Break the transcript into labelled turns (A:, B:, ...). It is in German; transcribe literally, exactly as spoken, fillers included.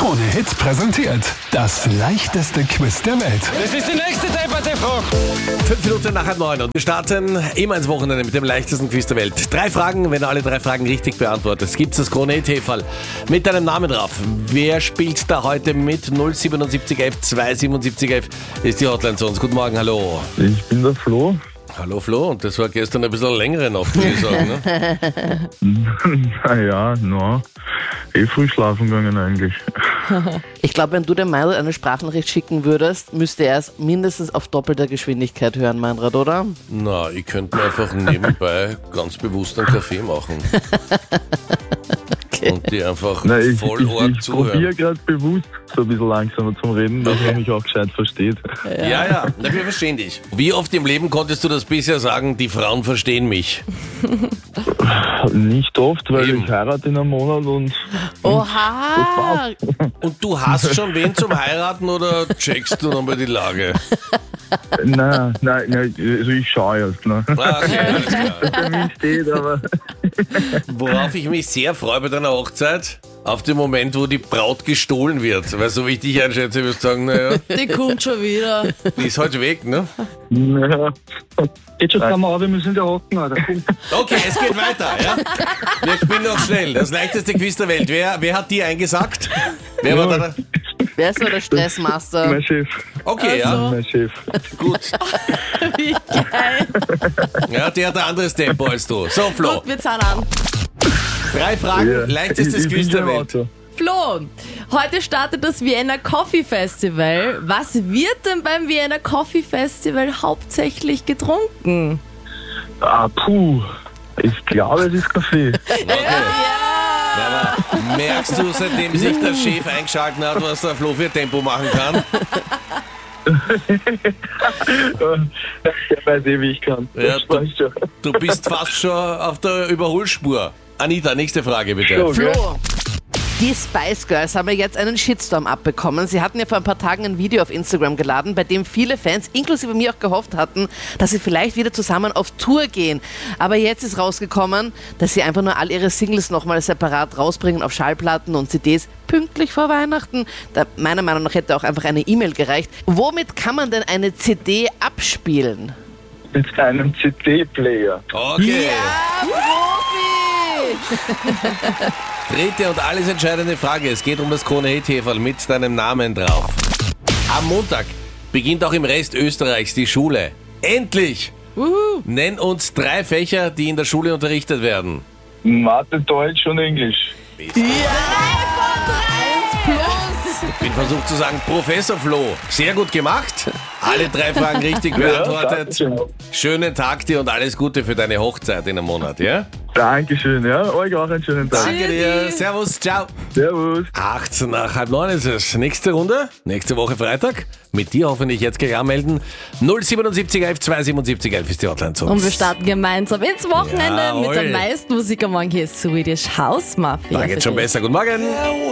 A: Krone-Hit präsentiert das leichteste Quiz der Welt.
B: Das ist die nächste depperte Frage.
C: Fünf Minuten nach halb neun und wir starten immer ins Wochenende mit dem leichtesten Quiz der Welt. Drei Fragen, wenn du alle drei Fragen richtig beantwortest, gibt's das Krone-Hit-Häferl mit deinem Namen drauf. Wer spielt da heute mit? null siebenundsiebzig elf zweihundertsiebenundsiebzig elf ist die Hotline zu uns. Guten Morgen, hallo.
D: Ich bin der Flo.
C: Hallo Flo, und das war gestern ein bisschen eine längere Nacht, würde ich sagen, ne?
D: Naja, no. Eh früh schlafen gegangen eigentlich.
E: Ich glaube, wenn du dem Meinrad eine Sprachnachricht schicken würdest, müsste er es mindestens auf doppelter Geschwindigkeit hören, Meinrad, oder?
C: Na, ich könnte mir einfach nebenbei ganz bewusst einen Kaffee machen.
E: Okay.
C: Und die einfach
D: Nein, ich,
C: voll
D: ich,
C: arg
D: ich
C: zuhören.
D: probiere gerade bewusst so ein bisschen langsamer zum Reden, dass man mich auch gescheit versteht.
C: Ja, ja, na, wir verstehen dich. Wie oft im Leben konntest du das bisher sagen, die Frauen verstehen mich?
D: Nicht oft, weil
C: Eben.
D: ich heirate in einem Monat und...
E: Oha!
C: Und du hast schon wen zum Heiraten oder checkst du nochmal die Lage?
D: Nein, nein, nein, also ich schaue jetzt. Ne?
C: Ah, okay, alles klar.
D: Der Termin steht, aber...
C: Worauf ich mich sehr freue bei deiner Hochzeit, auf den Moment, wo die Braut gestohlen wird. Weil so wie ich dich einschätze, wirst du sagen, naja,
F: Die kommt schon wieder.
C: die ist heute weg, ne?
D: Ja.
G: Geht schon Kamera, wir müssen ja hocken, Alter. Komm.
C: Okay, es geht weiter, ja? Wir spielen noch schnell. Das leichteste Quiz der Welt. Wer, wer hat die eingesagt? Wer war da?
E: Wer ist so der Stressmaster?
D: Mein Chef,
C: Okay,
F: Also.
D: mein Chef.
C: ja, gut.
F: Wie geil.
C: Ja, der hat ein anderes Tempo als du. So, Flo,
F: Gut, wir zahlen an.
C: drei Fragen,
D: Ja.
C: leichtestes
D: Ich- ich
C: Quiz
D: bin
C: der
D: im
C: Welt.
D: Auto.
F: Flo, heute startet das Vienna Coffee Festival. Was wird denn beim Vienna Coffee Festival hauptsächlich getrunken?
D: Ah, puh. Ich glaube, es ist Kaffee.
C: Aber merkst du, seitdem sich der Chef eingeschaltet hat, was der Flo für Tempo machen kann?
D: Er weiß eh, wie ich kann.
C: Ja,
D: Das weiß schon.
C: Du bist fast schon auf der Überholspur. Anita, nächste Frage bitte.
D: So.
E: Flo, die Spice Girls haben ja jetzt einen Shitstorm abbekommen. Sie hatten ja vor ein paar Tagen ein Video auf Instagram geladen, bei dem viele Fans, inklusive mir auch gehofft hatten, dass sie vielleicht wieder zusammen auf Tour gehen. Aber jetzt ist rausgekommen, dass sie einfach nur all ihre Singles nochmal separat rausbringen auf Schallplatten und C Ds pünktlich vor Weihnachten. Da, meiner Meinung nach hätte auch einfach eine E-Mail gereicht. Womit kann man denn eine C D abspielen?
D: Mit einem C D-Player.
C: Okay.
E: Profi!
C: Dritte und alles entscheidende Frage. Es geht um das Krone-Hit-Häferl mit deinem Namen drauf. Am Montag beginnt auch im Rest Österreichs die Schule. Endlich! Nenn uns drei Fächer, die in der Schule unterrichtet werden.
D: Mathe, Deutsch und Englisch.
C: Ich bin versucht zu sagen, Professor Flo. Sehr gut gemacht. Alle drei Fragen richtig beantwortet.
D: Dankeschön.
C: Schönen Tag dir und alles Gute für deine Hochzeit in einem Monat, ja?
D: Dankeschön, ja. Euch auch einen schönen Tag.
C: Danke dir. Servus, ciao.
D: Servus.
C: Acht nach halb neun ist es. Nächste Runde, nächste Woche Freitag. Mit dir hoffentlich jetzt gleich anmelden. null siebenundsiebzig elf zweihundertsiebenundsiebzig elf ist die Hotline zu uns.
F: Und wir starten gemeinsam ins Wochenende
C: Jawohl.
F: mit der meisten Musik am Morgen. Hier ist Swedish House Mafia.
C: Da geht's schon besser. Guten Morgen.